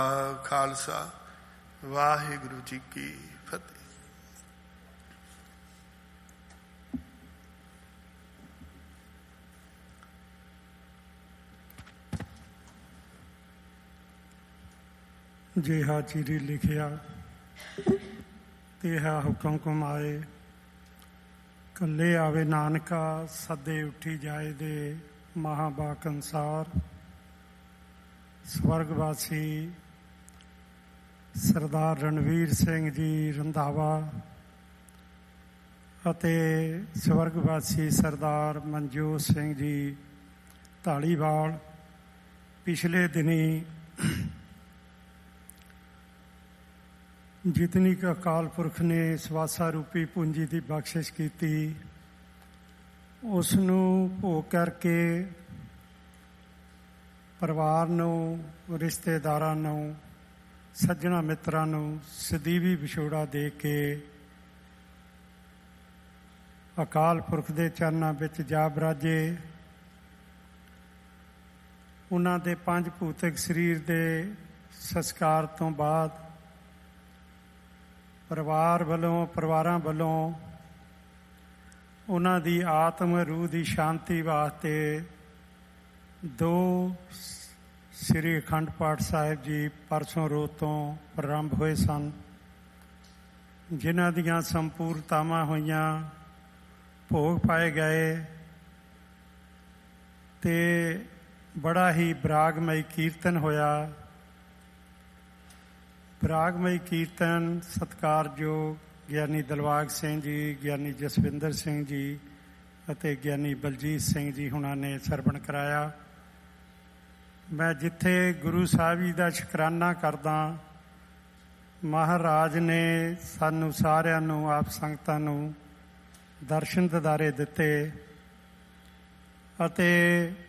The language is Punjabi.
ਖਾਲਸਾ ਵਾਹਿਗੁਰੂ ਜੀ ਕੀ ਫਤਿਹ। ਜਿਹਾ ਚਿਰੀ ਲਿਖਿਆ ਤੇਹਾ ਹੁਕਮ ਕਮਾਏ, ਕੱਲੇ ਆਵੇ ਨਾਨਕਾ ਸੱਦੇ ਉੱਠੀ ਜਾਏ ਦੇ ਮਹਾਂਵਾਕ ਅਨੁਸਾਰ। ਸਵਰਗਵਾਸੀ ਸਰਦਾਰ ਰਣਵੀਰ ਸਿੰਘ ਜੀ ਰੰਧਾਵਾ ਅਤੇ ਸਵਰਗਵਾਸੀ ਸਰਦਾਰ ਮਨਜੋਤ ਸਿੰਘ ਜੀ ਢਾਲੀਵਾਲ ਪਿਛਲੇ ਦਿਨੀਂ ਜਿਤਨੀ ਕੁ ਅਕਾਲ ਪੁਰਖ ਨੇ ਸਵਾਸਾ ਰੂਪੀ ਪੂੰਜੀ ਦੀ ਬਖਸ਼ਿਸ਼ ਕੀਤੀ, ਉਸ ਨੂੰ ਭੋਗ ਕਰਕੇ ਪਰਿਵਾਰ ਨੂੰ, ਰਿਸ਼ਤੇਦਾਰਾਂ ਨੂੰ, ਸੱਜਣਾ ਮਿੱਤਰਾਂ ਨੂੰ ਸਦੀਵੀ ਵਿਛੋੜਾ ਦੇ ਕੇ ਅਕਾਲ ਪੁਰਖ ਦੇ ਚਰਨਾਂ ਵਿੱਚ ਜਾ ਬਰਾਜੇ। ਉਹਨਾਂ ਦੇ ਪੰਜ ਭੂਤਿਕ ਸਰੀਰ ਦੇ ਸੰਸਕਾਰ ਤੋਂ ਬਾਅਦ ਪਰਿਵਾਰਾਂ ਵੱਲੋਂ ਉਹਨਾਂ ਦੀ ਆਤਮ ਰੂਹ ਦੀ ਸ਼ਾਂਤੀ ਵਾਸਤੇ 2 ਸ੍ਰੀ ਅਖੰਡ ਪਾਠ ਸਾਹਿਬ ਜੀ ਪਰਸੋਂ ਰੋਜ਼ ਤੋਂ ਪ੍ਰਾਰੰਭ ਹੋਏ ਸਨ, ਜਿਨ੍ਹਾਂ ਦੀਆਂ ਸੰਪੂਰਨਤਾਵਾਂ ਹੋਈਆਂ, ਭੋਗ ਪਾਏ ਗਏ ਤੇ ਬੜਾ ਹੀ ਬਰਾਗਮਈ ਕੀਰਤਨ ਹੋਇਆ। ਬਰਾਗਮਈ ਕੀਰਤਨ ਸਤਿਕਾਰਯੋਗ ਗਿਆਨੀ ਦਿਲਬਾਗ ਸਿੰਘ ਜੀ, ਗਿਆਨੀ ਜਸਵਿੰਦਰ ਸਿੰਘ ਜੀ ਅਤੇ ਗਿਆਨੀ ਬਲਜੀਤ ਸਿੰਘ ਜੀ ਹੁਣਾਂ ਨੇ ਸਰਵਣ ਕਰਾਇਆ। ਮੈਂ ਜਿੱਥੇ ਗੁਰੂ ਸਾਹਿਬ ਜੀ ਦਾ ਸ਼ੁਕਰਾਨਾ ਕਰਦਾ, ਮਹਾਰਾਜ ਨੇ ਸਾਨੂੰ ਸਾਰਿਆਂ ਨੂੰ, ਆਪ ਸੰਗਤਾਂ ਨੂੰ ਦਰਸ਼ਨ ਦਿਦਾਰੇ ਦਿੱਤੇ ਅਤੇ